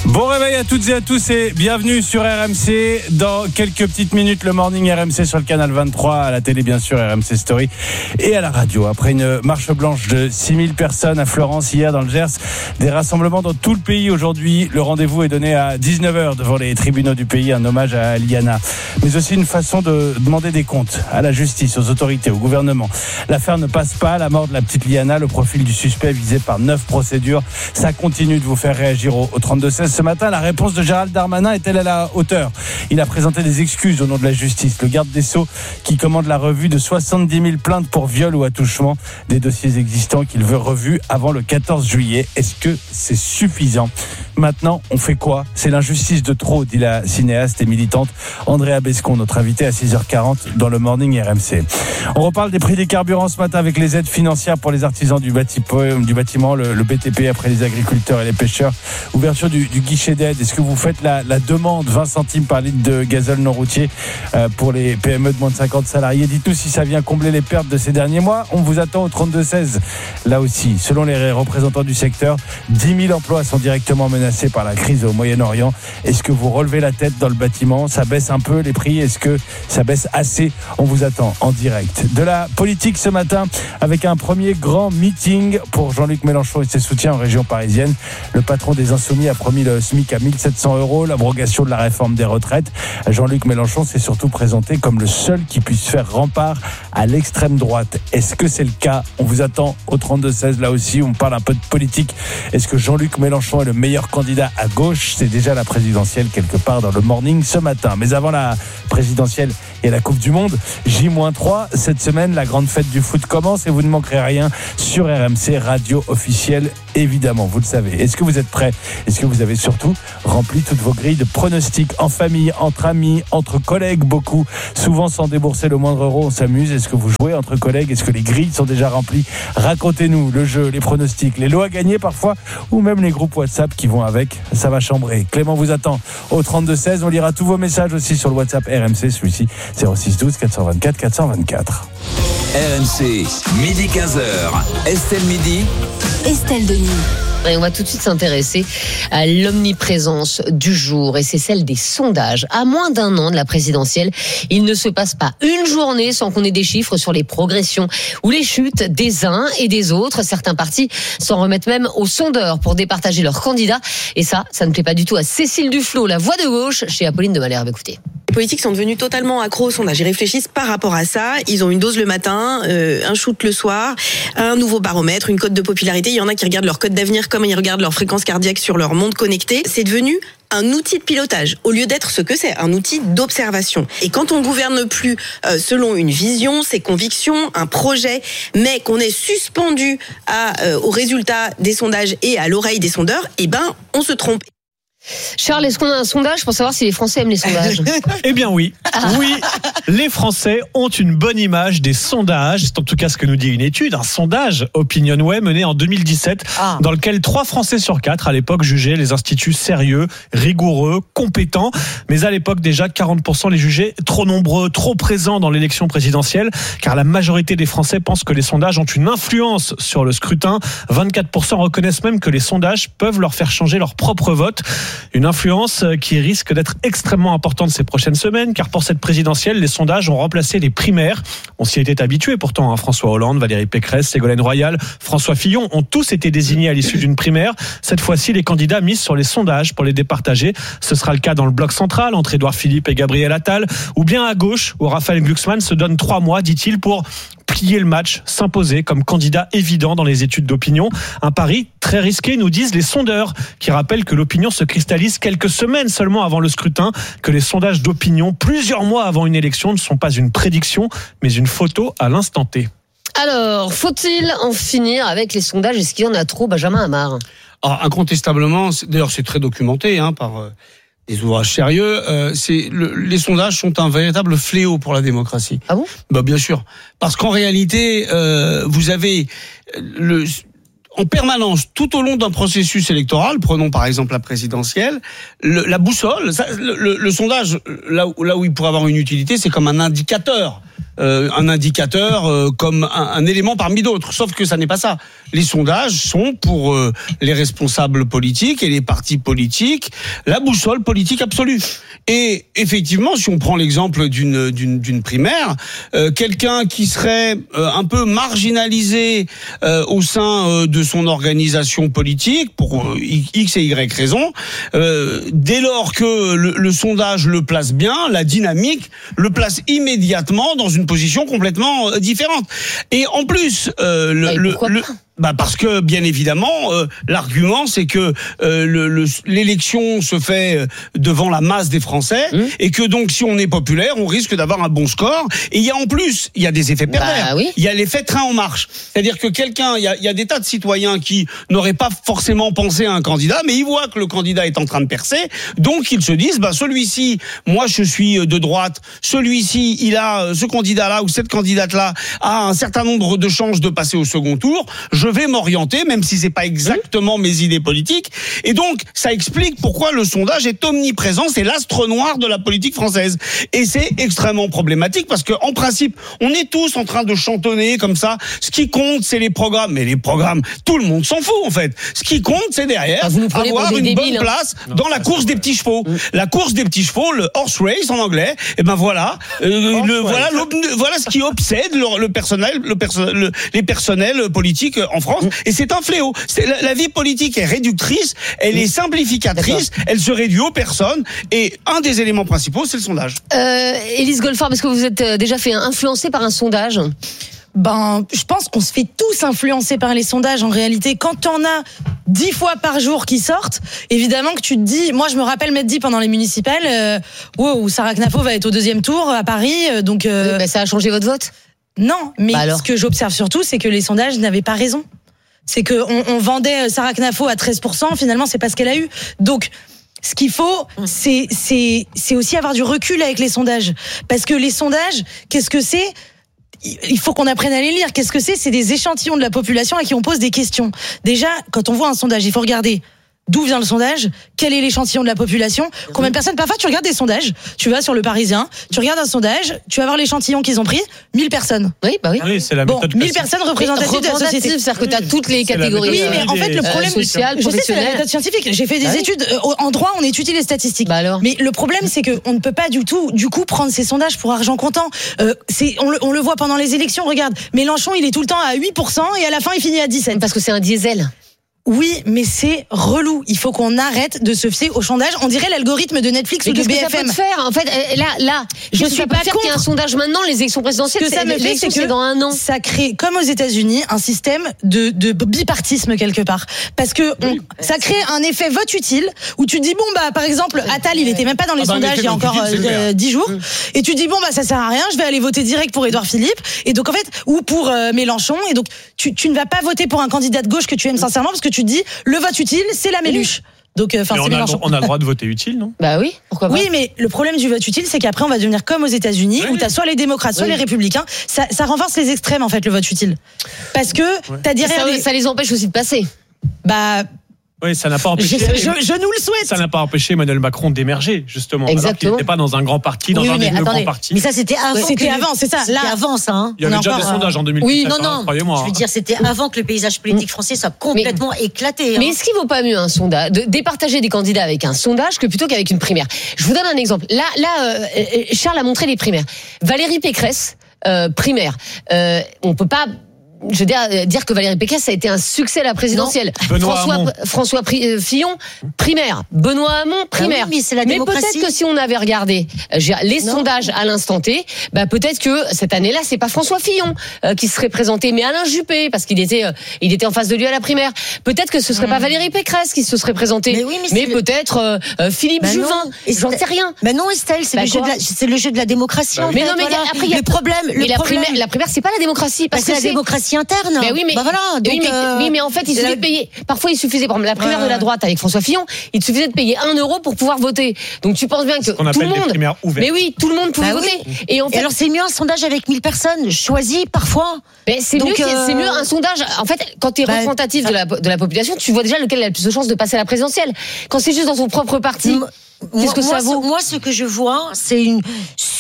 Bon réveil à toutes et à tous et bienvenue sur RMC. Dans quelques petites minutes, le morning RMC sur le canal 23, à la télé bien sûr, RMC Story et à la radio. Après une marche blanche de 6000 personnes à Florence hier dans le Gers, des rassemblements dans tout le pays aujourd'hui. Le rendez-vous est donné à 19h devant les tribunaux du pays, un hommage à Liana. Mais aussi une façon de demander des comptes à la justice, aux autorités, au gouvernement. L'affaire ne passe pas, la mort de la petite Liana, le profil du suspect visé par 9 procédures. Ça continue de vous faire réagir au 32-16. Ce matin, la réponse de Gérald Darmanin est-elle à la hauteur ? Il a présenté des excuses au nom de la justice. Le garde des Sceaux qui commande la revue de 70 000 plaintes pour viol ou attouchement, des dossiers existants qu'il veut revus avant le 14 juillet. Est-ce que c'est suffisant ? Maintenant, on fait quoi ? C'est l'injustice de trop, dit la cinéaste et militante Andrea Bescon, notre invitée à 6h40 dans le Morning RMC. On reparle des prix des carburants ce matin avec les aides financières pour les artisans du bâtiment, le BTP après les agriculteurs et les pêcheurs. Ouverture du guichet d'aide. Est-ce que vous faites la demande 20 centimes par litre de gazole non routier pour les PME de moins de 50 salariés ? Dites-nous si ça vient combler les pertes de ces derniers mois. On vous attend au 32-16. Là aussi, selon les représentants du secteur, 10 000 emplois sont directement menacés par la crise au Moyen-Orient. Est-ce que vous relevez la tête dans le bâtiment ? Ça baisse un peu les prix ? Est-ce que ça baisse assez ? On vous attend en direct. De la politique ce matin avec un premier grand meeting pour Jean-Luc Mélenchon et ses soutiens en région parisienne. Le patron des Insoumis a promis le SMIC à 1 700 €, l'abrogation de la réforme des retraites. Jean-Luc Mélenchon s'est surtout présenté comme le seul qui puisse faire rempart à l'extrême droite. Est-ce que c'est le cas ? On vous attend au 32-16. Là aussi, on parle un peu de politique. Est-ce que Jean-Luc Mélenchon est le meilleur candidat à gauche ? C'est déjà la présidentielle quelque part dans le morning ce matin. Mais avant la présidentielle et la Coupe du Monde, J-3, cette semaine, la grande fête du foot commence et vous ne manquerez rien sur RMC, radio officielle, évidemment, vous le savez. Est-ce que vous êtes prêts ? Est-ce que vous avez surtout rempli toutes vos grilles de pronostics en famille, entre amis, entre collègues, beaucoup, souvent sans débourser le moindre euro, on s'amuse. Est-ce que vous jouez entre collègues ? Est-ce que les grilles sont déjà remplies ? Racontez-nous le jeu, les pronostics, les lots à gagner parfois, ou même les groupes WhatsApp qui vont avec, ça va chambrer. Clément vous attend au 32-16, on lira tous vos messages aussi sur le WhatsApp RMC, celui-ci 06 12 424 424. RMC, midi 15h, Estelle Midi, Estelle Denis. Et on va tout de suite s'intéresser à l'omniprésence du jour, et c'est celle des sondages. À moins d'un an de la présidentielle, il ne se passe pas une journée sans qu'on ait des chiffres sur les progressions ou les chutes des uns et des autres. Certains partis s'en remettent même aux sondeurs pour départager leurs candidats. Et ça ne plaît pas du tout à Cécile Duflot, la voix de gauche, chez Apolline de Malherbe. Écoutez. Les politiques sont devenus totalement accros au sondage. Ils réfléchissent par rapport à ça. Ils ont une dose le matin, un shoot le soir, un nouveau baromètre, une cote de popularité. Il y en a qui regardent leur cote d'avenir comme ils regardent leur fréquence cardiaque sur leur montre connectée. C'est devenu un outil de pilotage, au lieu d'être ce que c'est, un outil d'observation. Et quand on gouverne plus selon une vision, ses convictions, un projet, mais qu'on est suspendu aux résultats des sondages et à l'oreille des sondeurs, on se trompe. Charles, est-ce qu'on a un sondage pour savoir si les Français aiment les sondages ? Eh bien oui, les Français ont une bonne image des sondages. C'est en tout cas ce que nous dit une étude, un sondage OpinionWay mené en 2017, dans lequel 3 Français sur 4 à l'époque jugeaient les instituts sérieux, rigoureux, compétents. Mais à l'époque déjà, 40% les jugeaient trop nombreux, trop présents dans l'élection présidentielle, car la majorité des Français pensent que les sondages ont une influence sur le scrutin. 24% reconnaissent même que les sondages peuvent leur faire changer leur propre vote. Une influence qui risque d'être extrêmement importante ces prochaines semaines, car pour cette présidentielle, les sondages ont remplacé les primaires. On s'y était habitué pourtant, François Hollande, Valérie Pécresse, Ségolène Royal, François Fillon ont tous été désignés à l'issue d'une primaire. Cette fois-ci, les candidats misent sur les sondages pour les départager. Ce sera le cas dans le bloc central, entre Édouard Philippe et Gabriel Attal, ou bien à gauche, où Raphaël Glucksmann se donne 3 mois, dit-il, pour plier le match, s'imposer comme candidat évident dans les études d'opinion. Un pari très risqué, nous disent les sondeurs, qui rappellent que l'opinion se cristallise quelques semaines seulement avant le scrutin, que les sondages d'opinion, plusieurs mois avant une élection, ne sont pas une prédiction, mais une photo à l'instant T. Alors, faut-il en finir avec les sondages ? Est-ce qu'il y en a trop, Benjamin Amar ? Incontestablement, d'ailleurs c'est très documenté par des ouvrages sérieux, les sondages sont un véritable fléau pour la démocratie. Ah bon ? Bien sûr. Parce qu'en réalité, vous avez en permanence, tout au long d'un processus électoral, prenons par exemple la présidentielle, la boussole, le sondage, là où il pourrait avoir une utilité, c'est comme un indicateur un indicateur comme un élément parmi d'autres. Sauf que ça n'est pas ça. Les sondages sont pour les responsables politiques et les partis politiques la boussole politique absolue. Et effectivement, si on prend l'exemple d'une primaire, quelqu'un qui serait un peu marginalisé au sein de son organisation politique pour X et Y raisons, dès lors que le sondage le place bien, la dynamique le place immédiatement dans une position complètement différente. Et en plus, parce que bien évidemment, l'argument c'est que l'élection se fait devant la masse des Français et que donc si on est populaire, on risque d'avoir un bon score. Et il y a des effets pervers. Il y a l'effet train en marche. C'est-à-dire que il y a des tas de citoyens qui n'auraient pas forcément pensé à un candidat, mais ils voient que le candidat est en train de percer, donc ils se disent celui-ci, moi je suis de droite, celui-ci, ce candidat-là ou cette candidate-là a un certain nombre de chances de passer au second tour. Je vais m'orienter, même si c'est pas exactement mes idées politiques. Et donc, ça explique pourquoi le sondage est omniprésent. C'est l'astre noir de la politique française. Et c'est extrêmement problématique parce que, en principe, on est tous en train de chantonner comme ça. Ce qui compte, c'est les programmes. Mais les programmes, tout le monde s'en fout, en fait. Ce qui compte, c'est derrière avoir une bonne place dans la course des petits chevaux. La course des petits chevaux, le horse race en anglais. Et voilà ce qui obsède les personnels politiques en France, et c'est un fléau. La vie politique est réductrice, elle est simplificatrice, elle se réduit aux personnes, et un des éléments principaux, c'est le sondage. Élise Goldfarb, est-ce que vous êtes déjà fait influencer par un sondage ? Je pense qu'on se fait tous influencer par les sondages en réalité. Quand t'en as 10 fois par jour qui sortent, évidemment que tu te dis, moi je me rappelle m'être dit pendant les municipales, Sarah Knafo va être au 2e tour à Paris, donc... ça a changé votre vote ? Non, mais ce que j'observe surtout, c'est que les sondages n'avaient pas raison. C'est qu'on vendait Sarah Knafo à 13%, finalement c'est pas ce qu'elle a eu. Donc ce qu'il faut, c'est aussi avoir du recul avec les sondages. Parce que les sondages, qu'est-ce que c'est ? Il faut qu'on apprenne à les lire. Qu'est-ce que c'est ? C'est des échantillons de la population à qui on pose des questions. Déjà, quand on voit un sondage, il faut regarder d'où vient le sondage, quel est l'échantillon de la population, combien de personnes. Parfois, tu regardes des sondages, tu vas sur Le Parisien, tu regardes un sondage, tu vas voir l'échantillon qu'ils ont pris, 1000 personnes. Oui, c'est la méthode 1000 personnes représentatives de la société. C'est-à-dire que tu as toutes les catégories. Oui, mais en fait, le problème social, je sais, c'est la méthode scientifique. J'ai fait des études en droit, on étudie les statistiques. Mais le problème, c'est qu'on ne peut pas du coup prendre ces sondages pour argent comptant. On le voit pendant les élections, regarde. Mélenchon, il est tout le temps à 8% et à la fin, il finit à 17%. Parce que c'est un diesel. Oui, mais c'est relou. Il faut qu'on arrête de se fier au sondage. On dirait l'algorithme de Netflix ou de BFM. Qu'est-ce que ça peut faire ? En fait, là, je suis pas contre qu'il y ait un sondage maintenant. Les élections présidentielles, ce que ça me fait, c'est que dans un an. Ça crée, comme aux États-Unis, un système de bipartisme quelque part. Parce que ça crée un effet vote utile où tu te dis par exemple, Attal, il était même pas dans les sondages il y a encore 10 jours, et tu te dis ça sert à rien, je vais aller voter direct pour Édouard Philippe, et donc en fait, ou pour Mélenchon, et donc tu ne vas pas voter pour un candidat de gauche que tu aimes sincèrement parce que tu dis le vote utile, c'est la Méluche. Donc, on a le droit de voter utile, non ? Oui, pourquoi pas ? Oui, mais le problème du vote utile, c'est qu'après, on va devenir comme aux États-Unis, où t'as soit les démocrates, soit les républicains. Ça renforce les extrêmes, en fait, le vote utile. Parce que t'as derrière ça les empêche aussi de passer. Oui, ça n'a pas empêché. Je nous le souhaite. Ça n'a pas empêché Emmanuel Macron d'émerger, justement. Exactement. Alors qu'il n'était pas dans un grand parti, dans un des deux grands partis. Mais ça, c'était avant. C'était avant, c'est ça. C'était avant, ça. Hein. Il y avait déjà des sondages en 2017. Oui, non. Croyez-moi. Je veux dire, c'était avant que le paysage politique français soit complètement éclaté. Mais est-ce qu'il ne vaut pas mieux un sondage, de départager des candidats avec un sondage que plutôt qu'avec une primaire ? Je vous donne un exemple. Là, Charles a montré les primaires. Valérie Pécresse, primaire. On peut pas. Je veux dire que Valérie Pécresse a été un succès à la présidentielle. François Fillon, primaire. Benoît Hamon, primaire. Oui, mais c'est la démocratie. Mais peut-être que si on avait regardé les sondages à l'instant T, peut-être que cette année-là, c'est pas François Fillon qui serait présenté, mais Alain Juppé, parce qu'il était en face de lui à la primaire. Peut-être que ce serait pas Valérie Pécresse qui se serait présentée, mais peut-être Philippe Juvin. J'en sais rien. Mais non, Estelle, c'est le jeu de la démocratie. Mais non, mais après il y a le problème. La primaire, c'est pas la démocratie, parce que c'est la démocratie interne. Mais en fait, il suffit de payer. Parfois, il suffisait, par exemple, la primaire de la droite avec François Fillon, il suffisait de payer 1 euro pour pouvoir voter. Donc tu penses bien que tout le monde. Mais oui, tout le monde pouvait voter. Et en fait, alors c'est mieux un sondage avec 1000 personnes choisies parfois. Mais c'est mieux un sondage. En fait, quand tu es représentatif de la population, tu vois déjà lequel a le plus de chances de passer à la présidentielle. Quand c'est juste dans son propre parti. Qu'est-ce que ça vaut ? Moi, ce que je vois, c'est une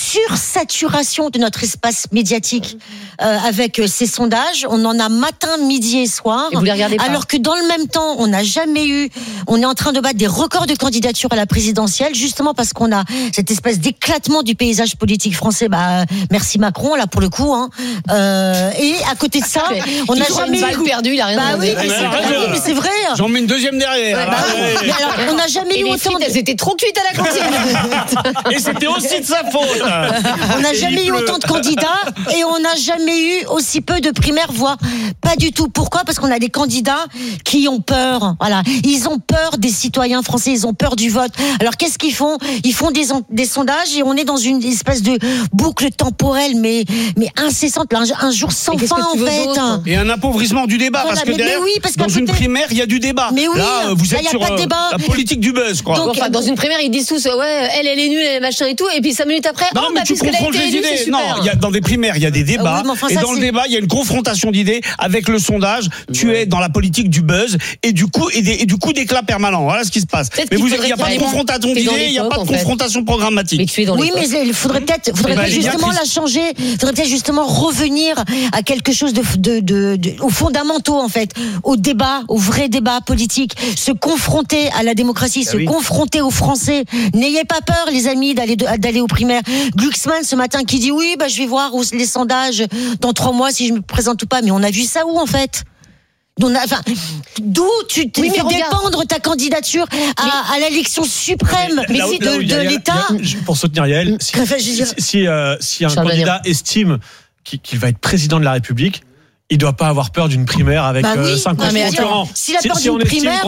sursaturation de notre espace médiatique avec ces sondages. On en a matin, midi et soir. Et vous les regardez pas. Alors que dans le même temps, on est en train de battre des records de candidature à la présidentielle, justement parce qu'on a cette espèce d'éclatement du paysage politique français. Merci Macron, là pour le coup. Et à côté de ça, on n'a jamais eu perdu, il a rien oui, mais c'est vrai. J'en mets une deuxième derrière. Mais alors, on n'a jamais eu autant. Elles étaient trop cuites à la cantine. Et c'était aussi de sa faute. On n'a jamais eu autant de candidats et on n'a jamais eu aussi peu de primaires voix. Pas du tout. Pourquoi ? Parce qu'on a des candidats qui ont peur. Voilà. Ils ont peur des citoyens français. Ils ont peur du vote. Alors qu'est-ce qu'ils font ? Ils font des sondages et on est dans une espèce de boucle temporelle, mais incessante. Un jour sans fin en fait. Et un appauvrissement du débat. Voilà, parce que derrière, dans une primaire, il y a du débat. Mais oui, là, vous êtes sur la politique du buzz, quoi. Donc, dans une primaire, ils disent tous, elle est nulle, elle est machin et tout, et puis 5 minutes après, mais tu confrontes les idées. Non, dans des primaires, il y a des débats, et dans le débat, il y a une confrontation d'idées avec le sondage. Tu es dans la politique du buzz, et du coup d'éclat permanent. Voilà ce qui se passe. Mais il n'y a pas de confrontation d'idées, il n'y a pas de confrontation programmatique. Oui, mais il faudrait peut-être justement la changer. Il faudrait peut-être justement revenir à quelque chose aux fondamentaux, en fait, au débat, au vrai débat politique, se confronter à la démocratie, confronter aux Français. N'ayez pas peur, les amis, d'aller aux primaires. Glucksmann, ce matin, qui dit oui, je vais voir les sondages dans 3 mois si je me présente ou pas. Mais on a vu ça où, en fait? D'où tu t'es fait dépendre ta candidature à l'élection suprême de l'État. Pour soutenir Yael, si un candidat estime qu'il va être président de la République, il doit pas avoir peur d'une primaire avec 5 concurrents. Si la peur d'une primaire,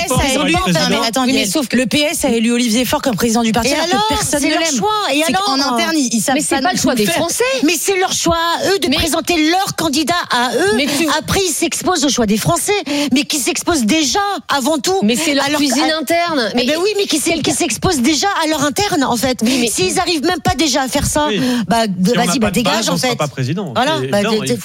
le PS a élu Olivier Faure comme président du parti, alors que personne ne l'aime. Et alors, en interne, ils savent. Mais c'est pas le choix des Français. Mais c'est leur choix à eux de présenter leur candidat à eux. Après, ils s'exposent au choix des Français, mais qui s'exposent déjà avant tout. Mais c'est leur cuisine interne. Mais oui, mais qui s'exposent déjà à leur interne, en fait. S'ils arrivent même pas déjà à faire ça, vas-y, dégage, en fait. On sera pas président. Voilà,